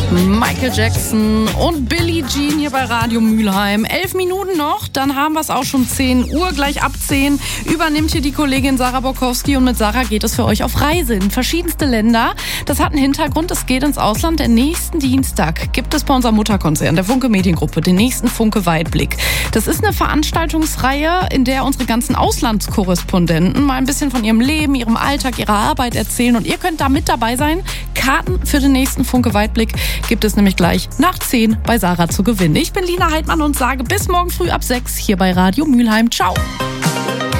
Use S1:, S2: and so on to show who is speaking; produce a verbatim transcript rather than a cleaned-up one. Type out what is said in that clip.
S1: Michael Jackson und Billie Jean hier bei Radio Mülheim. Elf Minuten noch, dann haben wir es auch schon zehn Uhr. Gleich ab zehn übernimmt hier die Kollegin Sarah Borkowski und mit Sarah geht es für euch auf Reise in verschiedenste Länder. Das hat einen Hintergrund, es geht ins Ausland. Den nächsten Dienstag gibt es bei unserem Mutterkonzern, der Funke Mediengruppe, den nächsten Funke Weitblick. Das ist eine Veranstaltungsreihe, in der unsere ganzen Auslandskorrespondenten mal ein bisschen von ihrem Leben, ihrem Alltag, ihrer Arbeit erzählen und ihr könnt da mit dabei sein. Karten für den nächsten Funke Weitblick gibt es nämlich gleich nach zehn bei Sarah zu gewinnen. Ich bin Lina Heidmann und sage bis morgen früh ab sechs hier bei Radio Mülheim. Ciao!